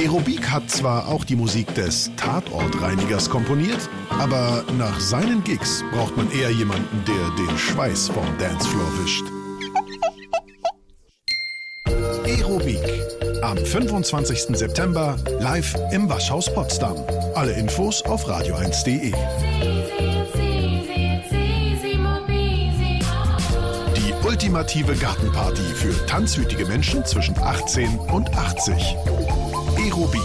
Aerobik hat zwar auch die Musik des Tatortreinigers komponiert, aber nach seinen Gigs braucht man eher jemanden, der den Schweiß vom Dancefloor wischt. Aerobik. Am 25. September live im Waschhaus Potsdam. Alle Infos auf radio1.de. Die ultimative Gartenparty für tanzwütige Menschen zwischen 18 und 80. Aerobik.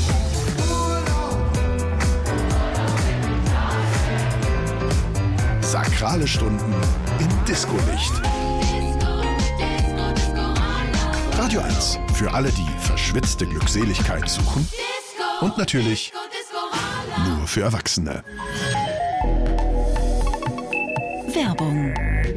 Sakrale Stunden im Disco-Licht. Radio 1 für alle, die verschwitzte Glückseligkeit suchen. Und natürlich nur für Erwachsene. Werbung.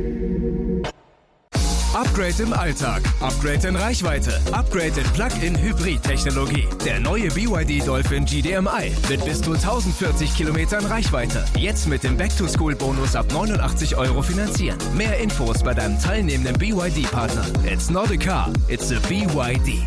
Upgrade im Alltag, Upgrade in Reichweite, Upgrade in Plug-in-Hybrid-Technologie. Der neue BYD Dolphin GDMI mit bis zu 1040 Kilometern Reichweite. Jetzt mit dem Back-to-School-Bonus ab 89 € finanzieren. Mehr Infos bei deinem teilnehmenden BYD-Partner. It's not a car, it's a BYD.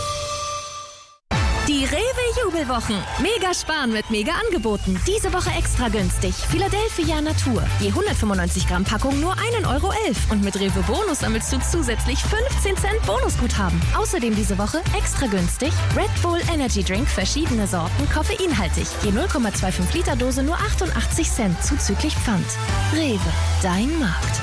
Die Rewe-Jubelwochen. Mega sparen mit Mega-Angeboten. Diese Woche extra günstig. Philadelphia Natur. Je 195 Gramm Packung nur 1,11 € Und mit Rewe Bonus sammelst du zusätzlich 15 Cent Bonusguthaben. Außerdem diese Woche extra günstig Red Bull Energy Drink, verschiedene Sorten, koffeinhaltig. Je 0,25 Liter Dose nur 88 Cent zuzüglich Pfand. Rewe, dein Markt.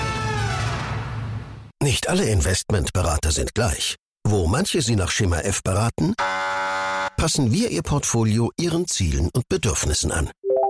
Nicht alle Investmentberater sind gleich. Wo manche Sie nach Schema F beraten, passen wir Ihr Portfolio Ihren Zielen und Bedürfnissen an.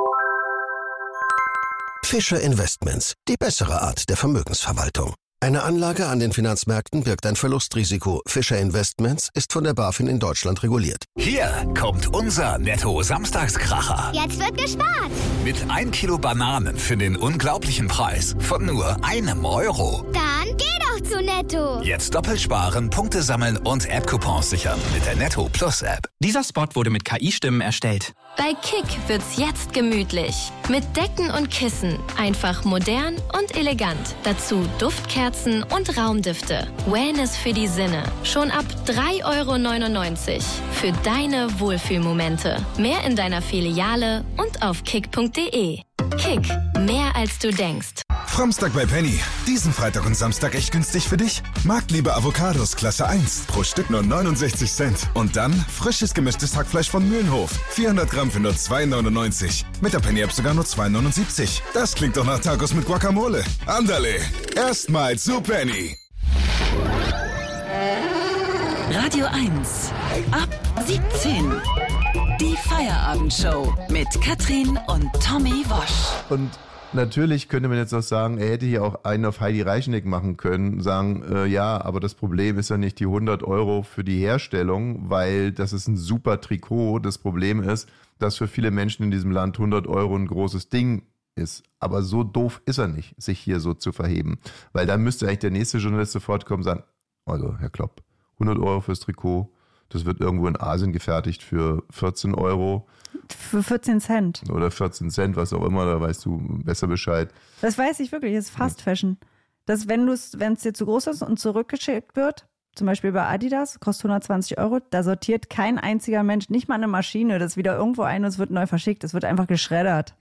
Fischer Investments, die bessere Art der Vermögensverwaltung. Eine Anlage an den Finanzmärkten birgt ein Verlustrisiko. Fischer Investments ist von der BaFin in Deutschland reguliert. Hier kommt unser Netto-Samstagskracher. Jetzt wird gespart. Mit 1 Kilo Bananen für den unglaublichen Preis von nur €1. Dann geh doch zu Netto. Jetzt doppelt sparen, Punkte sammeln und App-Coupons sichern mit der Netto Plus App. Dieser Spot wurde mit KI-Stimmen erstellt. Bei Kick wird's jetzt gemütlich. Mit Decken und Kissen. Einfach modern und elegant. Dazu Duftkerzen und Raumdüfte. Wellness für die Sinne. Schon ab 3,99 € für deine Wohlfühlmomente. Mehr in deiner Filiale und auf kick.de. Kick, mehr als du denkst. Framstag bei Penny. Diesen Freitag und Samstag echt günstig für dich? Marktliebe Avocados Klasse 1. Pro Stück nur 69 Cent. Und dann frisches gemischtes Hackfleisch von Mühlenhof. 400 Gramm für nur 2,99 €. Mit der Penny-App sogar nur 2,79 €. Das klingt doch nach Tacos mit Guacamole. Andale, erstmal zu Penny. Radio 1. Ab 17. Die Feierabendshow mit Katrin und Tommy Wosch. Und natürlich könnte man jetzt auch sagen, er hätte hier auch einen auf Heidi Reichneck machen können, sagen, ja, aber das Problem ist ja nicht die 100 € für die Herstellung, weil das ist ein super Trikot. Das Problem ist, dass für viele Menschen in diesem Land 100 € ein großes Ding ist. Aber so doof ist er nicht, sich hier so zu verheben. Weil dann müsste eigentlich der nächste Journalist sofort kommen und sagen, also Herr Klopp, 100 € fürs Trikot, das wird irgendwo in Asien gefertigt für 14 €. Für 14 Cent. Oder 14 Cent, was auch immer, da weißt du besser Bescheid. Das weiß ich wirklich, das ist Fast Fashion. Dass wenn es dir zu groß ist und zurückgeschickt wird, zum Beispiel bei Adidas, kostet 120 €, da sortiert kein einziger Mensch, nicht mal eine Maschine, das wieder irgendwo ein und es wird neu verschickt, es wird einfach geschreddert.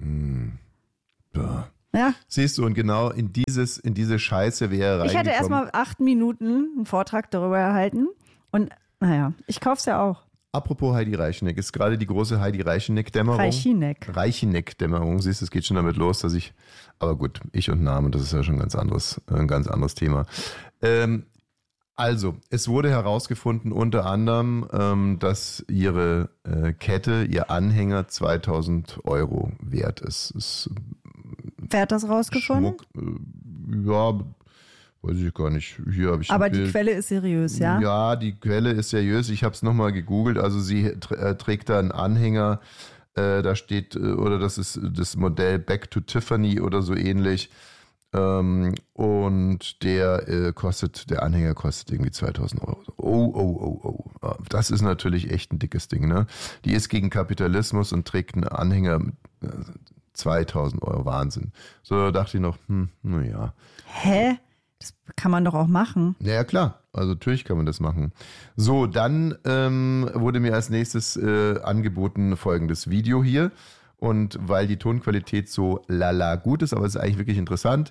Ja. Siehst du, und genau in diese Scheiße wäre reingekommen. Ich hätte erstmal 8 Minuten einen Vortrag darüber erhalten und naja, ich kauf's ja auch. Apropos Heidi Reichneck, ist gerade die große Heidi Reichneck-Dämmerung. Reichneck-Dämmerung, siehst du, es geht schon damit los, aber gut, ich und Name, das ist ja schon ein ganz anderes Thema. Also, es wurde herausgefunden unter anderem, dass ihre Kette, ihr Anhänger 2.000 € wert ist. Wer hat das rausgefunden? Schmuck, ja, weiß ich gar nicht. Hier habe ich aber die Quelle ist seriös, ja? Ja, die Quelle ist seriös. Ich habe es nochmal gegoogelt. Also sie trägt da einen Anhänger, da steht, oder das ist das Modell Back to Tiffany oder so ähnlich. Und der Anhänger kostet irgendwie 2.000 €. Oh. Das ist natürlich echt ein dickes Ding, ne? Die ist gegen Kapitalismus und trägt einen Anhänger 2.000 €. Wahnsinn. So, da dachte ich noch, naja. Hä? Das kann man doch auch machen. Ja, klar. also natürlich kann man das machen. So, dann wurde mir als nächstes angeboten folgendes Video hier. Und weil die Tonqualität so lala gut ist, aber es ist eigentlich wirklich interessant,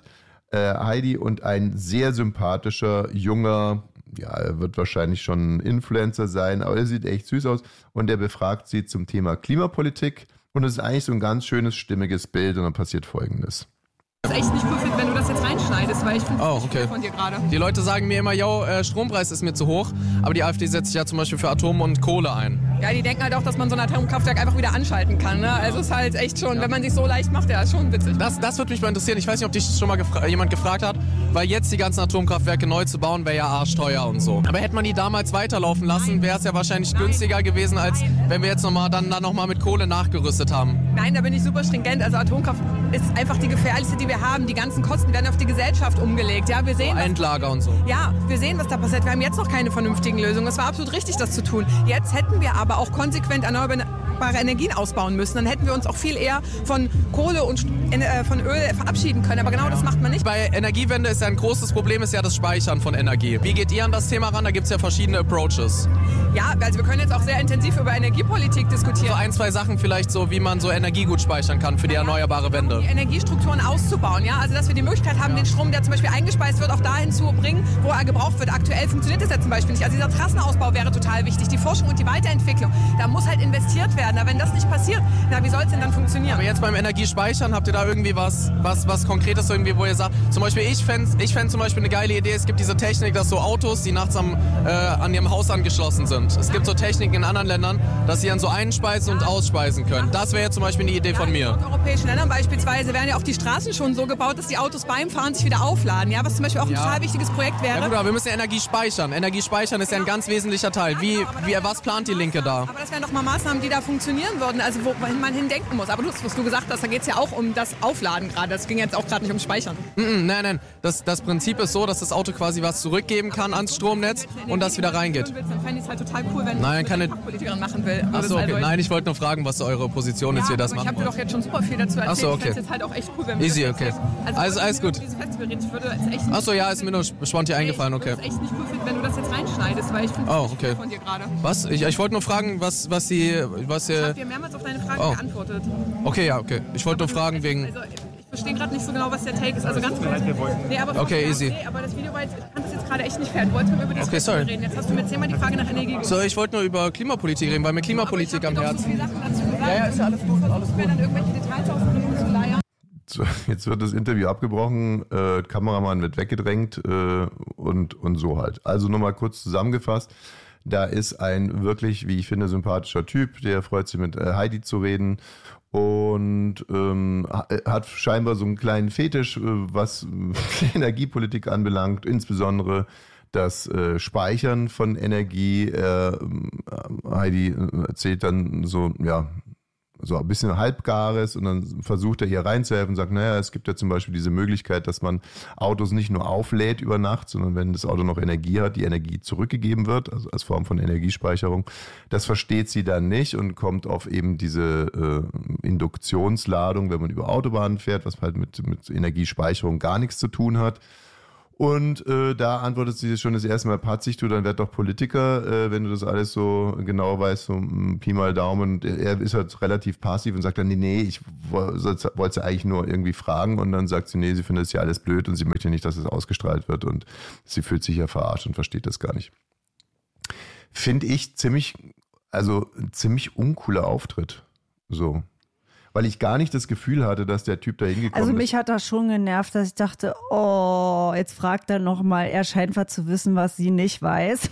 Heidi und ein sehr sympathischer, junger, ja, er wird wahrscheinlich schon ein Influencer sein, aber er sieht echt süß aus und er befragt sie zum Thema Klimapolitik und es ist eigentlich so ein ganz schönes, stimmiges Bild und dann passiert Folgendes. Das ist echt nicht cool, wenn du das jetzt reinschneidest, weil ich finde das nicht cool von dir gerade. Die Leute sagen mir immer, Strompreis ist mir zu hoch, aber die AfD setzt sich ja zum Beispiel für Atom und Kohle ein. Ja, die denken halt auch, dass man so ein Atomkraftwerk einfach wieder anschalten kann. Ne? Also es ist halt echt schon, wenn man sich so leicht macht, ja, ist schon witzig. Das würde mich mal interessieren. Ich weiß nicht, ob dich schon mal jemand gefragt hat, weil jetzt die ganzen Atomkraftwerke neu zu bauen, wäre ja arschteuer und so. Aber hätte man die damals weiterlaufen lassen, wäre es ja wahrscheinlich günstiger gewesen, als wenn wir jetzt nochmal mit Kohle nachgerüstet haben. Nein, da bin ich super stringent. Also Atomkraft ist einfach die gefährlichste, die wir haben. Die ganzen Kosten werden auf die Gesellschaft umgelegt. Ja, wir sehen, Endlager und so. Ja, wir sehen, was da passiert. Wir haben jetzt noch keine vernünftigen Lösungen. Es war absolut richtig, das zu tun. Jetzt hätten wir aber auch konsequent erneuerbare Energien ausbauen müssen. Dann hätten wir uns auch viel eher von Kohle und von Öl verabschieden können. Aber genau das macht man nicht. Bei Energiewende ist ja ein großes Problem ist ja das Speichern von Energie. Wie geht ihr an das Thema ran? Da gibt es ja verschiedene Approaches. Ja, also wir können jetzt auch sehr intensiv über Energiepolitik diskutieren. So ein, zwei Sachen vielleicht so, wie man so Energie gut speichern kann für die erneuerbare Wende. Die Energiestrukturen auszubauen, ja. Also dass wir die Möglichkeit haben, den Strom, der zum Beispiel eingespeist wird, auch dahin zu bringen, wo er gebraucht wird. Aktuell funktioniert das ja zum Beispiel nicht. Also dieser Trassenausbau wäre total wichtig. Die Forschung und die Weiterentwicklung. Da muss halt investiert werden. Aber wenn das nicht passiert, na, wie soll es denn dann funktionieren? Aber jetzt beim Energiespeichern, habt ihr da irgendwie was Konkretes irgendwie, wo ihr sagt, zum Beispiel ich fänd zum Beispiel eine geile Idee, es gibt diese Technik, dass so Autos, die nachts an ihrem Haus angeschlossen sind. Es gibt so Techniken in anderen Ländern, dass sie dann so einspeisen und ausspeisen können. Das wäre jetzt zum Beispiel eine Idee von mir. In europäischen Ländern beispielsweise werden ja auch die Straßen schon so gebaut, dass die Autos beim Fahren sich wieder aufladen. Ja, was zum Beispiel auch ein total wichtiges Projekt wäre. Ja gut, aber wir müssen Energie speichern. Energie speichern ist ja ein ganz wesentlicher Teil. Was plant die Linke da? Aber das wären doch mal Maßnahmen, die da funktionieren würden, also wo man hindenken muss. Aber was du gesagt hast, da geht es ja auch um das Aufladen gerade. Das ging jetzt auch gerade nicht ums Speichern. Nein. Das Prinzip ist so, dass das Auto quasi was zurückgeben kann ans Stromnetz und das wieder reingeht. Dann fände ich es halt total cool, wenn eine Fachpolitikerin machen will. Achso, okay. Nein, ich wollte nur fragen, was eure Position ist, wie ihr das machen wollt. Ich habe dir doch jetzt schon super viel dazu erzählt. Achso, okay. Ich fände es jetzt halt auch echt cool, wenn wir Easy, okay. Also alles gut. Achso, ja, ist mir nur spontan eingefallen, okay. Ich würde es echt nicht cool finden, wenn du das jetzt reinschneidest, weil ich finde es nicht cool von dir gerade. Was? Ich wollte nur fragen, was ihr... Ich habe dir mehrmals auf deine Frage geantwortet. Okay, ja, okay. Ich wollte nur fragen wegen... Also, ich verstehe gerade nicht so genau, was der Take ist. Also ganz kurz. Nee, aber okay, easy. Nee, aber das Video war jetzt... Ich kann das jetzt gerade echt nicht fertig. Du wolltest mir über das Festival reden. Jetzt hast du mir 10-mal die Frage nach Energie gegeben. So, ich wollte nur über Klimapolitik reden, weil mir Klimapolitik am Herzen... So viele Sachen dazu gesagt. Ja, ist ja alles gut. Wenn dann irgendwelche Details ausdrücken zu leiern. So, jetzt wird das Interview abgebrochen, Kameramann wird weggedrängt und so halt. Also nochmal kurz zusammengefasst. Da ist ein wirklich, wie ich finde, sympathischer Typ, der freut sich mit Heidi zu reden und hat scheinbar so einen kleinen Fetisch, was Energiepolitik anbelangt, insbesondere das Speichern von Energie. Heidi erzählt dann so ein bisschen Halbgares und dann versucht er ihr reinzuhelfen und sagt, naja, es gibt ja zum Beispiel diese Möglichkeit, dass man Autos nicht nur auflädt über Nacht, sondern wenn das Auto noch Energie hat, die Energie zurückgegeben wird, also als Form von Energiespeicherung. Das versteht sie dann nicht und kommt auf eben diese Induktionsladung, wenn man über Autobahnen fährt, was halt mit Energiespeicherung gar nichts zu tun hat. Und da antwortet sie schon das erste Mal patzig, du, dann werd doch Politiker, wenn du das alles so genau weißt, so Pi mal Daumen. Er ist halt relativ passiv und sagt dann, nee, ich wollte sie eigentlich nur irgendwie fragen. Und dann sagt sie, nee, sie findet es ja alles blöd und sie möchte nicht, dass es ausgestrahlt wird. Und sie fühlt sich ja verarscht und versteht das gar nicht. Finde ich ziemlich uncooler Auftritt. So. Weil ich gar nicht das Gefühl hatte, dass der Typ da hingekommen ist. Also mich hat das schon genervt, dass ich dachte, jetzt fragt er nochmal, er scheint was zu wissen, was sie nicht weiß.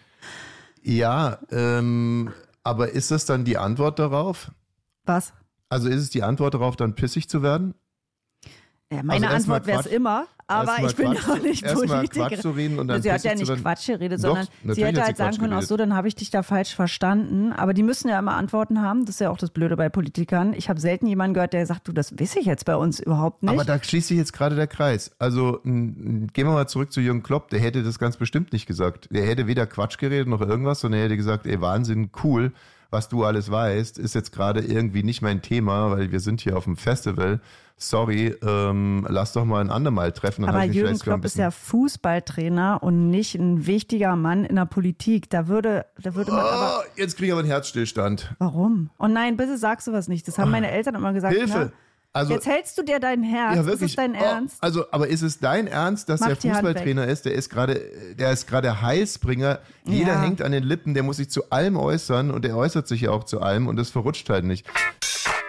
Ja, aber ist das dann die Antwort darauf? Was? Also ist es die Antwort darauf, dann pissig zu werden? Ja, meine Antwort wäre es immer, aber ich bin doch nicht Politikerin. Quatsch zu reden und dann sie hat ja nicht Quatsch geredet, sondern sie hätte halt sagen können, ach so, dann habe ich dich da falsch verstanden. Aber die müssen ja immer Antworten haben. Das ist ja auch das Blöde bei Politikern. Ich habe selten jemanden gehört, der sagt, du, das weiß ich jetzt bei uns überhaupt nicht. Aber da schließt sich jetzt gerade der Kreis. Also gehen wir mal zurück zu Jürgen Klopp. Der hätte das ganz bestimmt nicht gesagt. Der hätte weder Quatsch geredet noch irgendwas, sondern er hätte gesagt, ey, Wahnsinn, cool, was du alles weißt, ist jetzt gerade irgendwie nicht mein Thema, weil wir sind hier auf dem Festival. Sorry, lass doch mal ein andermal treffen. Aber Jürgen Klopp ist ja Fußballtrainer und nicht ein wichtiger Mann in der Politik. Da würde man aber... Jetzt kriege ich aber einen Herzstillstand. Warum? Oh nein, bitte sag sowas nicht. Das haben meine Eltern immer gesagt. Hilfe! Also, jetzt hältst du dir dein Herz. Ja, wirklich. Ist es dein Ernst? Aber ist es dein Ernst, dass der Fußballtrainer ist? Der ist gerade Heilsbringer. Jeder hängt an den Lippen, der muss sich zu allem äußern und der äußert sich ja auch zu allem und das verrutscht halt nicht.